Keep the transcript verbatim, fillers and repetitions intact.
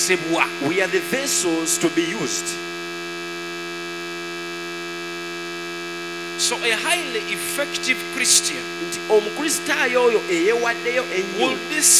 We are the vessels to be used. So a highly effective Christian Will this